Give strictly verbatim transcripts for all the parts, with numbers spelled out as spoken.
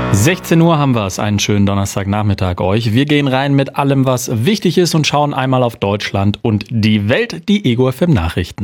sechzehn Uhr haben wir es, einen schönen Donnerstagnachmittag euch. Wir gehen rein mit allem, was wichtig ist und schauen einmal auf Deutschland und die Welt, die Ego F M Nachrichten.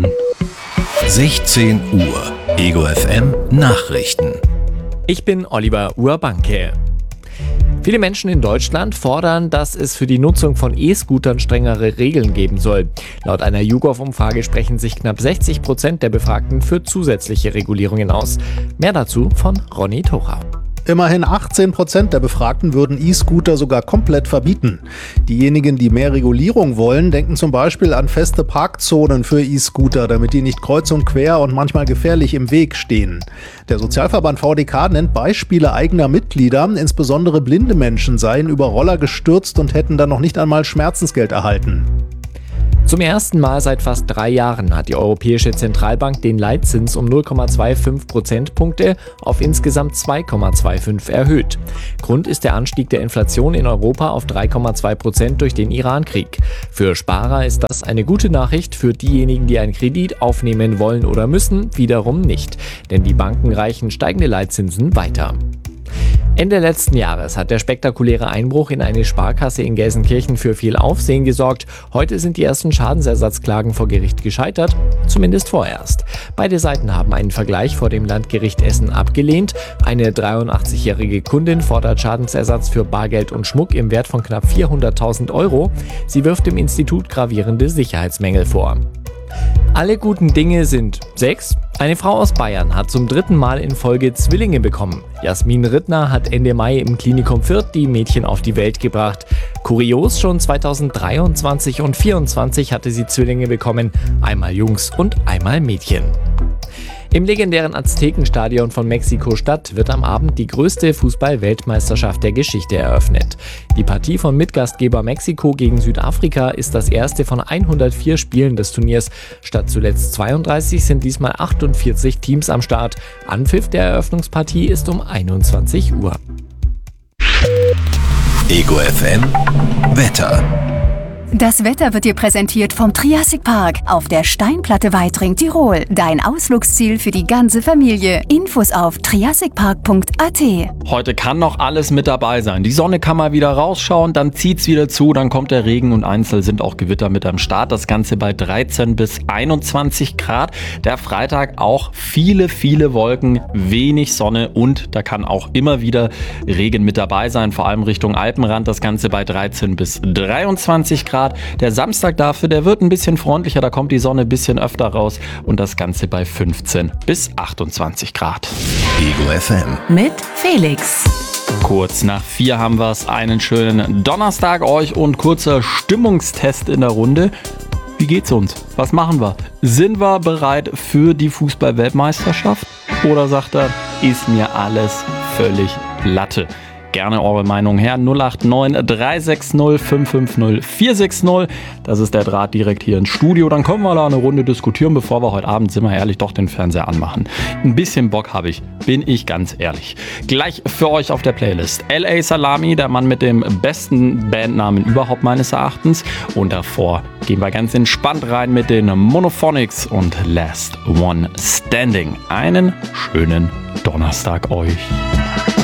sechzehn Uhr, Ego F M Nachrichten. Ich bin Oliver Urbanke. Viele Menschen in Deutschland fordern, dass es für die Nutzung von E-Scootern strengere Regeln geben soll. Laut einer YouGov-Umfrage sprechen sich knapp sechzig Prozent der Befragten für zusätzliche Regulierungen aus. Mehr dazu von Ronny Tocha. Immerhin achtzehn Prozent der Befragten würden E-Scooter sogar komplett verbieten. Diejenigen, die mehr Regulierung wollen, denken zum Beispiel an feste Parkzonen für E-Scooter, damit die nicht kreuz und quer und manchmal gefährlich im Weg stehen. Der Sozialverband V D K nennt Beispiele eigener Mitglieder, insbesondere blinde Menschen seien über Roller gestürzt und hätten dann noch nicht einmal Schmerzensgeld erhalten. Zum ersten Mal seit fast drei Jahren hat die Europäische Zentralbank den Leitzins um null Komma fünfundzwanzig Prozentpunkte auf insgesamt zwei Komma fünfundzwanzig erhöht. Grund ist der Anstieg der Inflation in Europa auf drei Komma zwei Prozent durch den Irankrieg. Für Sparer ist das eine gute Nachricht, für diejenigen, die einen Kredit aufnehmen wollen oder müssen, wiederum nicht. Denn die Banken reichen steigende Leitzinsen weiter. Ende letzten Jahres hat der spektakuläre Einbruch in eine Sparkasse in Gelsenkirchen für viel Aufsehen gesorgt. Heute sind die ersten Schadensersatzklagen vor Gericht gescheitert, zumindest vorerst. Beide Seiten haben einen Vergleich vor dem Landgericht Essen abgelehnt. Eine dreiundachtzigjährige Kundin fordert Schadensersatz für Bargeld und Schmuck im Wert von knapp vierhunderttausend Euro. Sie wirft dem Institut gravierende Sicherheitsmängel vor. Alle guten Dinge sind sechs. Eine Frau aus Bayern hat zum dritten Mal in Folge Zwillinge bekommen. Jasmin Rittner hat Ende Mai im Klinikum Fürth die Mädchen auf die Welt gebracht. Kurios, schon zweitausenddreiundzwanzig und zweitausendvierundzwanzig hatte sie Zwillinge bekommen, einmal Jungs und einmal Mädchen. Im legendären Aztekenstadion von Mexiko-Stadt wird am Abend die größte Fußball-Weltmeisterschaft der Geschichte eröffnet. Die Partie von Mitgastgeber Mexiko gegen Südafrika ist das erste von hundertvier Spielen des Turniers. Statt zuletzt zweiunddreißig sind diesmal achtundvierzig Teams am Start. Anpfiff der Eröffnungspartie ist um einundzwanzig Uhr. Ego F M Wetter. Das Wetter wird dir präsentiert vom Triassic Park auf der Steinplatte Weitring, Tirol. Dein Ausflugsziel für die ganze Familie. Infos auf triassic park punkt a t. Heute kann noch alles mit dabei sein. Die Sonne kann mal wieder rausschauen, dann zieht's wieder zu, dann kommt der Regen und einzeln sind auch Gewitter mit am Start. Das Ganze bei dreizehn bis einundzwanzig Grad. Der Freitag auch viele, viele Wolken, wenig Sonne und da kann auch immer wieder Regen mit dabei sein, vor allem Richtung Alpenrand. Das Ganze bei dreizehn bis dreiundzwanzig Grad. Der Samstag dafür, der wird ein bisschen freundlicher, da kommt die Sonne ein bisschen öfter raus und das Ganze bei fünfzehn bis achtundzwanzig Grad. Ego F M Mit Felix. Kurz nach vier haben wir es, einen schönen Donnerstag euch und kurzer Stimmungstest in der Runde. Wie geht's uns? Was machen wir? Sind wir bereit für die Fußball-Weltmeisterschaft? Oder sagt er, ist mir alles völlig Latte? Gerne eure Meinung her. null acht neun drei sechs null fünf fünf null vier sechs null. Das ist der Draht direkt hier ins Studio. Dann können wir da eine Runde diskutieren, bevor wir heute Abend, sind wir ehrlich, doch den Fernseher anmachen. Ein bisschen Bock habe ich, bin ich ganz ehrlich. Gleich für euch auf der Playlist L A Salami, der Mann mit dem besten Bandnamen überhaupt meines Erachtens. Und davor gehen wir ganz entspannt rein mit den Monophonics und Last One Standing. Einen schönen Donnerstag euch.